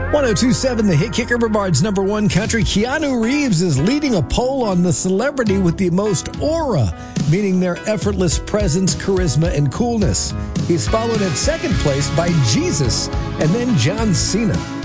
1027, the hit kicker Brevard's number one country. Keanu Reeves is leading a poll on the celebrity with the most aura, meaning their effortless presence, charisma, and coolness. He's followed at second place by Jesus and then John Cena.